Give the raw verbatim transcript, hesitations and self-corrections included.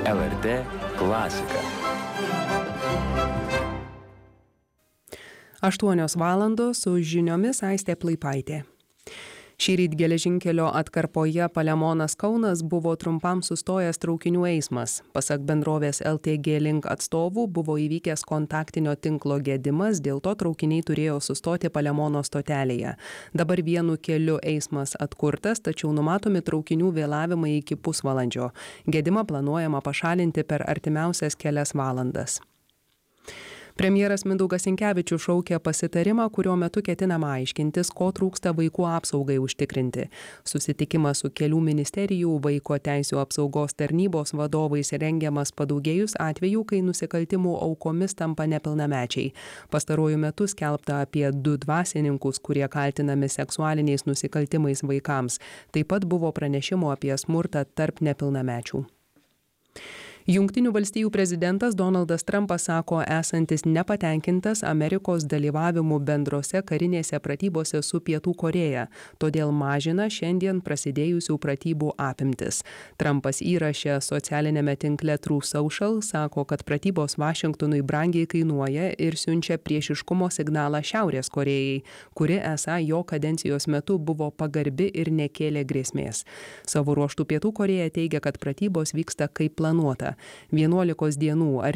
L R T klasika. aštuonios valandos su žiniomis Aistė Plaipaitė. Šįryt geležinkelio atkarpoje Palemonas Kaunas buvo trumpam sustojęs traukinių eismas. Pasak bendrovės L T G Link atstovų buvo įvykęs kontaktinio tinklo gedimas, dėl to traukiniai turėjo sustoti Palemono stotelėje. Dabar vienu keliu eismas atkurtas, tačiau numatomi traukinių vėlavimai iki pusvalandžio. Gedimą planuojama pašalinti per artimiausias kelias valandas. Premjeras Mindaugas Sinkevičius šaukia pasitarimą, kurio metu ketinama aiškintis, ko trūksta vaikų apsaugai užtikrinti. Susitikimas su kelių ministerijų vaiko teisių apsaugos tarnybos vadovais rengiamas padaugėjus atvejų, kai nusikaltimų aukomis tampa nepilnamečiai. Pastaruoju metu skelbta apie du dvasininkus, kurie kaltinami seksualiniais nusikaltimais vaikams. Taip pat buvo pranešimų apie smurtą tarp nepilnamečių. Jungtinių valstijų prezidentas Donaldas Trumpas sako esantis nepatenkintas Amerikos dalyvavimu bendrose karinėse pratybose su Pietų Korėja, todėl mažina šiandien prasidėjusių pratybų apimtis. Trumpas įraše socialinėme tinkle Truth Social sako, kad pratybos Vašingtonui brangiai kainuoja ir siunčia priešiškumo signalą Šiaurės Korėjai, kuri esą jo kadencijos metu buvo pagarbi ir nekėlė grėsmės. Savo ruožtu Pietų Korėja teigia, kad pratybos vyksta kaip planuota. vienuolikos dienų ar